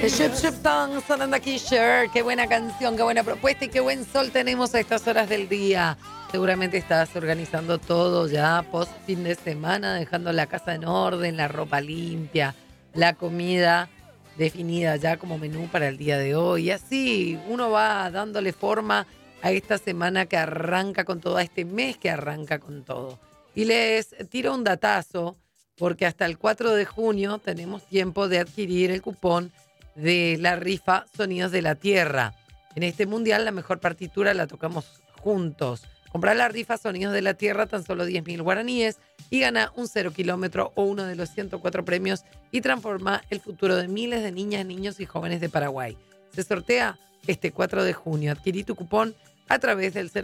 Shep Shep Song sonando aquí, Cher. Qué buena canción, qué buena propuesta y qué buen sol tenemos a estas horas del día. Seguramente estás organizando todo ya post fin de semana, dejando la casa en orden, la ropa limpia, la comida definida ya como menú para el día de hoy. Y así uno va dándole forma a esta semana que arranca con todo, a este mes que arranca con todo. Y les tiro un datazo porque hasta el 4 de junio tenemos tiempo de adquirir el cupón de la rifa Sonidos de la Tierra. En este mundial la mejor partitura la tocamos juntos. Comprar la rifa Sonidos de la Tierra, tan solo 10.000 guaraníes y gana un 0 kilómetro o uno de los 104 premios y transforma el futuro de miles de niñas, niños y jóvenes de Paraguay. Se sortea este 4 de junio. Adquirí tu cupón a través del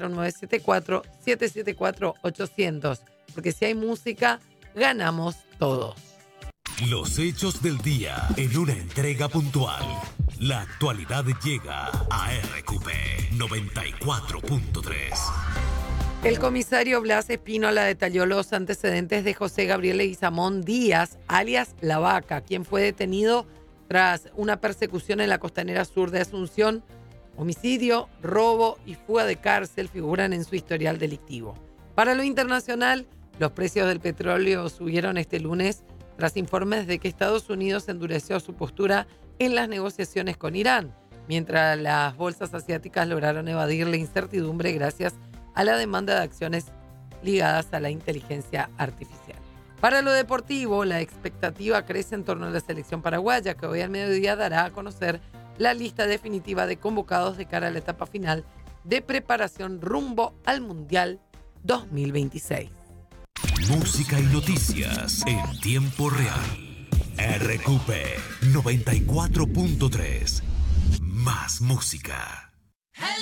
0974-774-800, porque si hay música, ganamos todos. Los hechos del día en una entrega puntual. La actualidad llega a RQP 94.3. El comisario Blas Espínola detalló los antecedentes de José Gabriel Leguizamón Díaz, alias La Vaca, quien fue detenido tras una persecución en la costanera sur de Asunción. Homicidio, robo y fuga de cárcel figuran en su historial delictivo. Para lo internacional, los precios del petróleo subieron este lunes tras informes de que Estados Unidos endureció su postura en las negociaciones con Irán, mientras las bolsas asiáticas lograron evadir la incertidumbre gracias a la demanda de acciones ligadas a la inteligencia artificial. Para lo deportivo, la expectativa crece en torno a la selección paraguaya, que hoy al mediodía dará a conocer la lista definitiva de convocados de cara a la etapa final de preparación rumbo al Mundial 2026. Música y noticias en tiempo real. RQP 94.3. Más música.